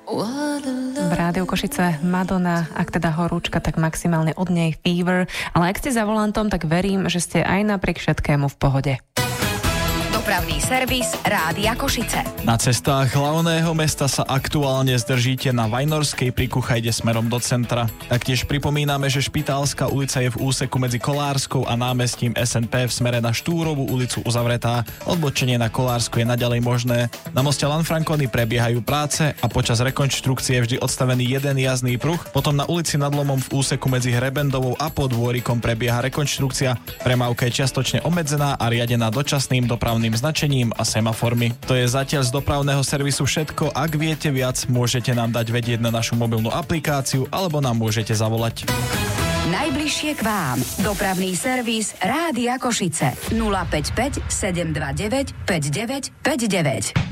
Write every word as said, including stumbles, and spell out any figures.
V Rádiu Košice Madonna, ak teda horúčka, tak maximálne od nej Fever. Ale ak ste za volantom, tak verím, že ste aj napriek všetkému v pohode. Dopravný servis Rádia Košice. Na cestách hlavného mesta sa aktuálne zdržíte na Vajnorskej pri Kuchajde smerom do centra. Taktiež pripomíname, že Špitálska ulica je v úseku medzi Kolárskou a námestím es en pé v smere na Štúrovú ulicu uzavretá. Odbočenie na Kolársku je naďalej možné. Na moste Lanfranconi prebiehajú práce a počas rekonštrukcie je vždy odstavený jeden jazdný pruh. Potom na ulici Nad Lomom v úseku medzi Hrebendovou a Podôrikom prebieha rekonštrukcia. Premávka je čiastočne obmedzená a riadená dočasným dopravným značením a semaformy. To je zatiaľ z dopravného servisu všetko. Ak viete viac, môžete nám dať vedieť na našu mobilnú aplikáciu alebo nám môžete zavolať. Najbližšie k vám. Dopravný servis Rádia Košice. nula päť päť sedem dva deväť päť deväť päť deväť.